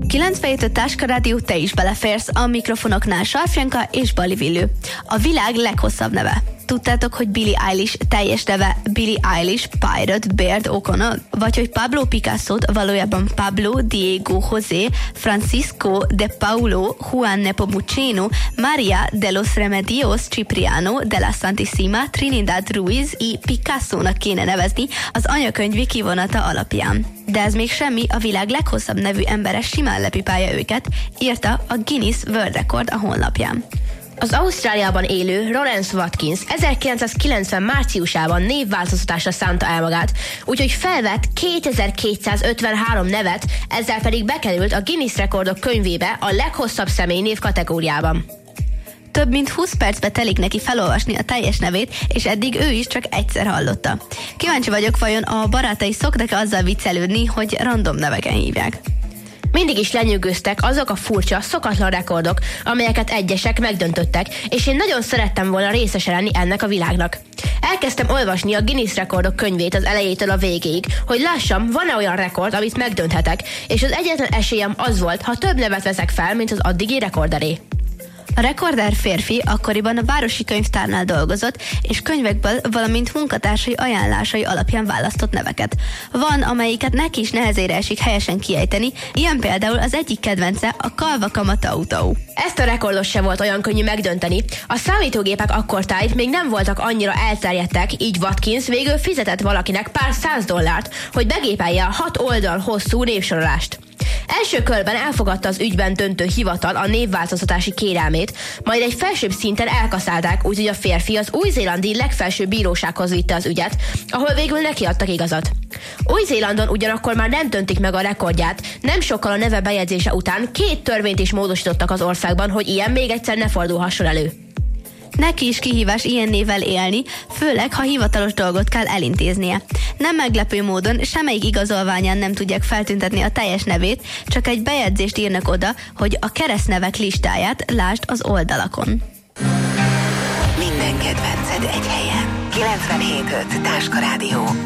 97 Táska Rádió, te is beleférsz, a mikrofonoknál Sarfjanka és Bali Villő. A világ leghosszabb neve. Tudtátok, hogy Billie Eilish teljes neve Billie Eilish Pirate Baird O'Connell? Vagy hogy Pablo Picasso valójában Pablo Diego José Francisco de Paulo Juan Nepomuceno Maria de los Remedios Cipriano de la Santissima Trinidad Ruiz y Picasso-nak kéne nevezni az anyakönyvi kivonata alapján. De ez még semmi, a világ leghosszabb nevű embere simán lepipálja őket, írta a Guinness World Record a honlapján. Az Ausztráliában élő Lawrence Watkins 1990 márciusában névváltoztatásra szánta el magát, úgyhogy felvett 2253 nevet, ezzel pedig bekerült a Guinness rekordok könyvébe a leghosszabb személynév kategóriában. Több mint 20 percbe telik neki felolvasni a teljes nevét, és eddig ő is csak egyszer hallotta. Kíváncsi vagyok, vajon a barátai szoktak azzal viccelődni, hogy random neveken hívják. Mindig is lenyűgöztek azok a furcsa, szokatlan rekordok, amelyeket egyesek megdöntöttek, és én nagyon szerettem volna részese lenni ennek a világnak. Elkezdtem olvasni a Guinness rekordok könyvét az elejétől a végéig, hogy lássam, van-e olyan rekord, amit megdönthetek, és az egyetlen esélyem az volt, ha több nevet veszek fel, mint az addigi rekorderé. A rekorder férfi akkoriban a városi könyvtárnál dolgozott, és könyvekből, valamint munkatársai ajánlásai alapján választott neveket. Van, amelyiket neki is nehezére esik helyesen kiejteni, ilyen például az egyik kedvence a Kalvakamatau. Ezt a rekordot sem volt olyan könnyű megdönteni. A számítógépek akkortájt még nem voltak annyira elterjedtek, így Watkins végül fizetett valakinek pár $100, hogy begépelje a 6 oldal hosszú névsorolást. Első körben elfogadta az ügyben döntő hivatal a névváltoztatási kérelmét, majd egy felsőbb szinten elkaszálták, úgyhogy a férfi az új-zélandi legfelsőbb bírósághoz vitte az ügyet, ahol végül nekiadtak igazat. Új-Zélandon ugyanakkor már nem döntik meg a rekordját, nem sokkal a neve bejegyzése után 2 törvényt is módosítottak az országban, hogy ilyen még egyszer ne fordulhasson elő. Neki is kihívás ilyen névvel élni, főleg, ha hivatalos dolgot kell elintéznie. Nem meglepő módon semmelyik igazolványán nem tudják feltüntetni a teljes nevét, csak egy bejegyzést írnak oda, hogy a keresztnevek listáját lásd az oldalakon. Minden kedvenced egy helyen. 97.5 Táska Rádió.